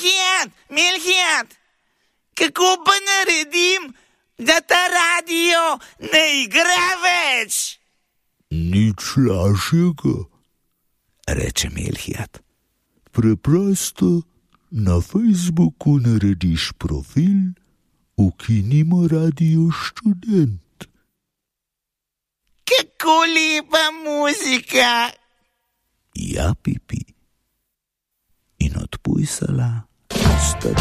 Milhijad, kako pa naredim, da ta radio ne igra več? Nič lažjega, reče Milhijad. Preprosto na Facebooku narediš profil Ukinimo Radio Študent. Kako lepa muzika! Ja, Pipi. In od pujsala sta